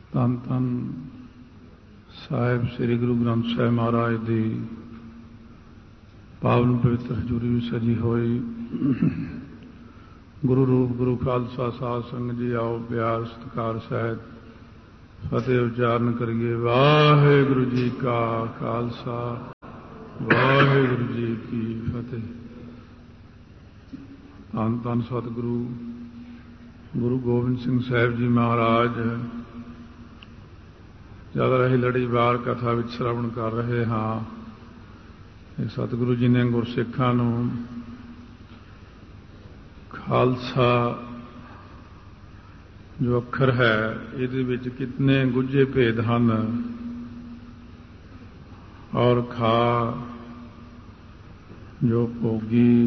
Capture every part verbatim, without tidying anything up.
ਧੰਨ ਧੰਨ ਸਾਹਿਬ ਸ੍ਰੀ ਗੁਰੂ ਗ੍ਰੰਥ ਸਾਹਿਬ ਮਹਾਰਾਜ ਦੀ ਪਾਵਨ ਪਵਿੱਤਰ ਹਜ਼ੂਰੀ ਵਿੱਚ ਸਜੀ ਹੋਈ ਗੁਰੂ ਰੂਪ ਗੁਰੂ ਖਾਲਸਾ ਸਾਧ ਸੰਗਤ ਜੀ, ਆਓ ਪਿਆਰ ਸਤਿਕਾਰ ਸਹਿਤ ਫਤਿਹ ਉਚਾਰਨ ਕਰੀਏ। ਵਾਹਿਗੁਰੂ ਜੀ ਕਾ ਖਾਲਸਾ, ਵਾਹਿਗੁਰੂ ਜੀ ਕੀ ਫਤਿਹ। ਧੰਨ ਧੰਨ ਸਤਿਗੁਰੂ ਗੁਰੂ ਗੋਬਿੰਦ ਸਿੰਘ ਸਾਹਿਬ ਜੀ ਮਹਾਰਾਜ ਜਦ ਰਹੀ ਲੜੀਵਾਰ ਕਥਾ ਵਿੱਚ ਸ਼ਰਵਣ ਕਰ ਰਹੇ ਹਾਂ। ਸਤਿਗੁਰੂ ਜੀ ਨੇ ਗੁਰਸਿੱਖਾਂ ਨੂੰ ਖਾਲਸਾ ਜੋ ਅੱਖਰ ਹੈ ਇਹਦੇ ਵਿੱਚ ਕਿਤਨੇ ਗੁੱਝੇ ਭੇਦ ਹਨ, ਔਰ ਖਾ ਜੋ ਭੋਗੀ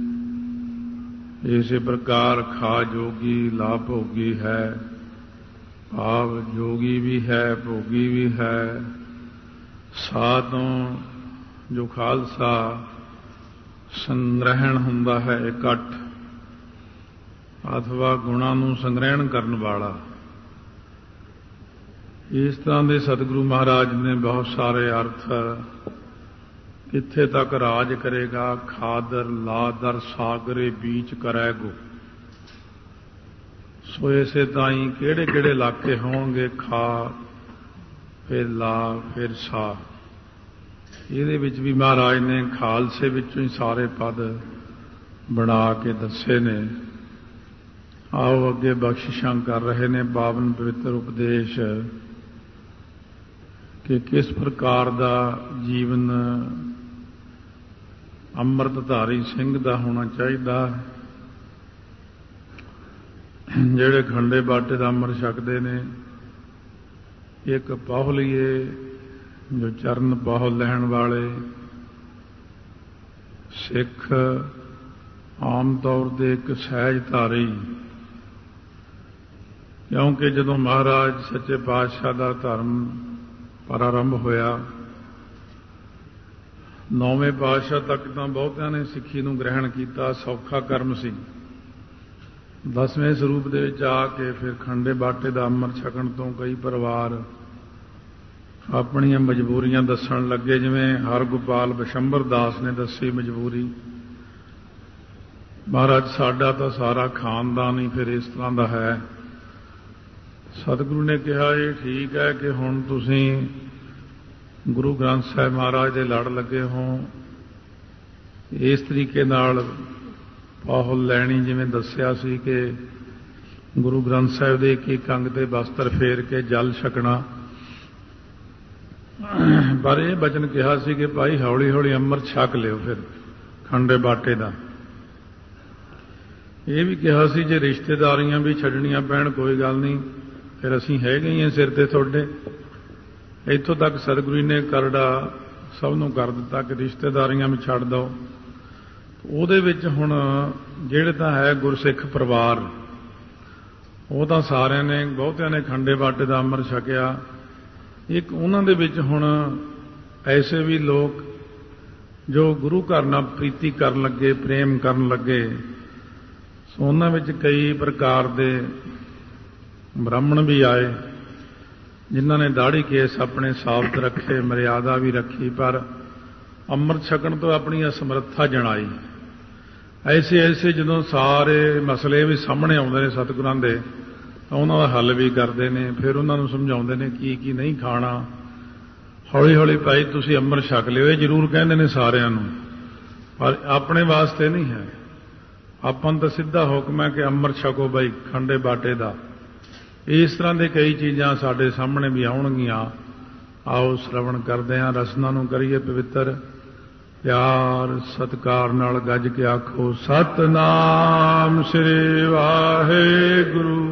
ਇਸੇ ਪ੍ਰਕਾਰ ਖਾ ਜੋਗੀ ਲਾ ਭੋਗੀ ਹੈ। ਭਾਵ ਜੋਗੀ ਵੀ ਹੈ ਭੋਗੀ ਵੀ ਹੈ। ਸਾ ਤੋਂ ਜੋ ਖਾਲਸਾ ਸੰਗ੍ਰਹਿਣ ਹੁੰਦਾ ਹੈ ਇਕੱਠ, ਅਥਵਾ ਗੁਣਾਂ ਨੂੰ ਸੰਗ੍ਰਹਿਣ ਕਰਨ ਵਾਲਾ। ਇਸ ਤਰ੍ਹਾਂ ਦੇ ਸਤਿਗੁਰੂ ਮਹਾਰਾਜ ਨੇ ਬਹੁਤ ਸਾਰੇ ਅਰਥ। ਕਿੱਥੇ ਤੱਕ ਰਾਜ ਕਰੇਗਾ ਖਾਦਰ ਲਾਦਰ ਸਾਗਰੇ ਬੀਚ ਕਰੈ ਗੋ। ਸੋ ਇਸੇ ਤਾਈਂ ਕਿਹੜੇ ਕਿਹੜੇ ਇਲਾਕੇ ਹੋਣਗੇ, ਖਾ ਫਿਰ ਲਾ ਫਿਰ ਸਾ। ਇਹਦੇ ਵਿੱਚ ਵੀ ਮਹਾਰਾਜ ਨੇ ਖਾਲਸੇ ਵਿੱਚੋਂ ਹੀ ਸਾਰੇ ਪਦ ਬਣਾ ਕੇ ਦੱਸੇ ਨੇ। ਆਓ ਅੱਗੇ ਬਖਸ਼ਿਸ਼ਾਂ ਕਰ ਰਹੇ ਨੇ ਪਾਵਨ ਪਵਿੱਤਰ ਉਪਦੇਸ਼ ਕਿ ਕਿਸ ਪ੍ਰਕਾਰ ਦਾ ਜੀਵਨ ਅੰਮ੍ਰਿਤਧਾਰੀ ਸਿੰਘ ਦਾ ਹੋਣਾ ਚਾਹੀਦਾ। ਜਿਹੜੇ ਖੰਡੇ ਬਾਟੇ ਦਾ ਅੰਮ੍ਰਿਤ ਛਕਦੇ ਨੇ, ਇੱਕ ਪਾਹੁਲੀਏ ਜੋ ਚਰਨ ਪਾਹੁਲ ਲੈਣ ਵਾਲੇ ਸਿੱਖ, ਆਮ ਤੌਰ ਤੇ ਇੱਕ ਸਹਿਜਧਾਰੀ। ਕਿਉਂਕਿ ਜਦੋਂ ਮਹਾਰਾਜ ਸੱਚੇ ਪਾਤਸ਼ਾਹ ਦਾ ਧਰਮ ਪ੍ਰਾਰੰਭ ਹੋਇਆ, ਨੌਵੇਂ ਪਾਤਸ਼ਾਹ ਤੱਕ ਤਾਂ ਬਹੁਤਿਆਂ ਨੇ ਸਿੱਖੀ ਨੂੰ ਗ੍ਰਹਿਣ ਕੀਤਾ, ਸੌਖਾ ਕਰਮ ਸੀ। ਦਸਵੇਂ ਸਰੂਪ ਦੇ ਵਿੱਚ ਆ ਕੇ ਫਿਰ ਖੰਡੇ ਬਾਟੇ ਦਾ ਅੰਮ੍ਰਿਤ ਛਕਣ ਤੋਂ ਕਈ ਪਰਿਵਾਰ ਆਪਣੀਆਂ ਮਜਬੂਰੀਆਂ ਦੱਸਣ ਲੱਗੇ, ਜਿਵੇਂ ਹਰਗੋਪਾਲ ਬਿਸ਼ੰਬਰ ਦਾਸ ਨੇ ਦੱਸੀ ਮਜਬੂਰੀ। ਮਹਾਰਾਜ ਸਾਡਾ ਤਾਂ ਸਾਰਾ ਖਾਨਦਾਨ ਹੀ ਫਿਰ ਇਸ ਤਰ੍ਹਾਂ ਦਾ ਹੈ। ਸਤਿਗੁਰੂ ਨੇ ਕਿਹਾ ਇਹ ਠੀਕ ਹੈ ਕਿ ਹੁਣ ਤੁਸੀਂ ਗੁਰੂ ਗ੍ਰੰਥ ਸਾਹਿਬ ਮਹਾਰਾਜ ਦੇ ਲੜ ਲੱਗੇ ਹੋ, ਇਸ ਤਰੀਕੇ ਨਾਲ ਪਾਹੁਲ ਲੈਣੀ, ਜਿਵੇਂ ਦੱਸਿਆ ਸੀ ਕਿ ਗੁਰੂ ਗ੍ਰੰਥ ਸਾਹਿਬ ਦੇ ਇੱਕ ਇੱਕ ਅੰਗ ਤੇ ਬਸਤਰ ਫੇਰ ਕੇ ਜਲ ਛਕਣਾ। ਪਰ ਇਹ ਬਚਨ ਕਿਹਾ ਸੀ ਕਿ ਭਾਈ ਹੌਲੀ ਹੌਲੀ ਅੰਮ੍ਰਿਤ ਛਕ ਲਿਓ ਫਿਰ ਖੰਡੇ ਬਾਟੇ ਦਾ। ਇਹ ਵੀ ਕਿਹਾ ਸੀ ਜੇ ਰਿਸ਼ਤੇਦਾਰੀਆਂ ਵੀ ਛੱਡਣੀਆਂ ਪੈਣ ਕੋਈ ਗੱਲ ਨਹੀਂ, ਫਿਰ ਅਸੀਂ ਹੈਗੇ ਹੀ ਹਾਂ ਸਿਰ ਤੇ ਤੁਹਾਡੇ। ਇੱਥੋਂ ਤੱਕ ਸਤਿਗੁਰੂ ਨੇ ਕਰੜਾ ਸਭ ਨੂੰ ਕਰ ਦਿੱਤਾ ਕਿ ਰਿਸ਼ਤੇਦਾਰੀਆਂ ਵੀ ਛੱਡ ਦਿਓ। ਉਹਦੇ ਵਿੱਚ ਹੁਣ ਜਿਹੜੇ ਤਾਂ ਹੈ ਗੁਰਸਿੱਖ ਪਰਿਵਾਰ, ਉਹ ਤਾਂ ਸਾਰਿਆਂ ਨੇ, ਬਹੁਤਿਆਂ ਨੇ ਖੰਡੇ ਬਾਟੇ ਦਾ ਅੰਮ੍ਰਿਤ ਛਕਿਆ। ਇੱਕ ਉਹਨਾਂ ਦੇ ਵਿੱਚ ਹੁਣ ਐਸੇ ਵੀ ਲੋਕ ਜੋ ਗੁਰੂ ਘਰ ਨਾਲ ਪ੍ਰੀਤੀ ਕਰਨ ਲੱਗੇ, ਪ੍ਰੇਮ ਕਰਨ ਲੱਗੇ। ਸੋ ਉਹਨਾਂ ਵਿੱਚ ਕਈ ਪ੍ਰਕਾਰ ਦੇ ਬ੍ਰਾਹਮਣ ਵੀ ਆਏ, ਜਿਨ੍ਹਾਂ ਨੇ ਦਾੜੀ ਕੇਸ ਆਪਣੇ ਸਾਬਤ ਰੱਖੇ, ਮਰਿਆਦਾ ਵੀ ਰੱਖੀ, ਪਰ ਅੰਮ੍ਰਿਤ ਛਕਣ ਤੋਂ ਆਪਣੀ ਅਸਮਰੱਥਾ ਜਣਾਈ। ਐਸੇ ਐਸੇ ਜਦੋਂ ਸਾਰੇ ਮਸਲੇ ਵੀ ਸਾਹਮਣੇ ਆਉਂਦੇ ਨੇ ਸਤਿਗੁਰਾਂ ਦੇ, ਤਾਂ ਉਹਨਾਂ ਦਾ ਹੱਲ ਵੀ ਕਰਦੇ ਨੇ। ਫਿਰ ਉਹਨਾਂ ਨੂੰ ਸਮਝਾਉਂਦੇ ਨੇ ਕੀ ਕੀ ਨਹੀਂ ਖਾਣਾ। ਹੌਲੀ ਹੌਲੀ ਭਾਈ ਤੁਸੀਂ ਅੰਮ੍ਰਿਤ ਛਕ ਲਿਓ, ਇਹ ਜ਼ਰੂਰ ਕਹਿੰਦੇ ਨੇ ਸਾਰਿਆਂ ਨੂੰ, ਪਰ ਆਪਣੇ ਵਾਸਤੇ ਨਹੀਂ ਹੈ। ਆਪਾਂ ਨੂੰ ਤਾਂ ਸਿੱਧਾ ਹੁਕਮ ਹੈ ਕਿ ਅੰਮ੍ਰਿਤ ਛਕੋ ਬਾਈ ਖੰਡੇ ਬਾਟੇ ਦਾ। ਇਸ ਤਰ੍ਹਾਂ ਦੇ ਕਈ ਚੀਜ਼ਾਂ ਸਾਡੇ ਸਾਹਮਣੇ ਵੀ ਆਉਣਗੀਆਂ। ਆਓ ਸ਼ਰਵਣ ਕਰਦੇ ਹਾਂ, ਰਸਨਾ ਨੂੰ ਕਰੀਏ ਪਵਿੱਤਰ। ਪਿਆਰ ਸਤਿਕਾਰ ਨਾਲ ਗੱਜ ਕੇ ਆਖੋ ਸਤਿਨਾਮ ਸ੍ਰੀ ਵਾਹਿਗੁਰੂ